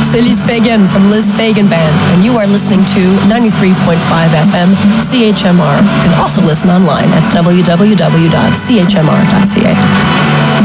c'est Liz Fagan from Liz Fagan Band, and you are listening to 93.5 FM CHMR. You can also listen online at www.chmr.ca.